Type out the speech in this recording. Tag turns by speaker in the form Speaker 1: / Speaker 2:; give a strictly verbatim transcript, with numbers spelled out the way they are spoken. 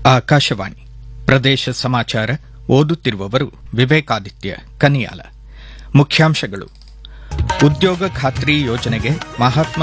Speaker 1: ಆಕಾಶವಾಣಿ ಪ್ರದೇಶ ಸಮಾಚಾರ ಓದುತ್ತಿರುವವರು ವಿವೇಕಾದಿತ್ಯ ಕನಿಯಾಲ. ಮುಖ್ಯಾಂಶಗಳು: ಉದ್ಯೋಗ ಖಾತ್ರಿ ಯೋಜನೆಗೆ ಮಹಾತ್ಮ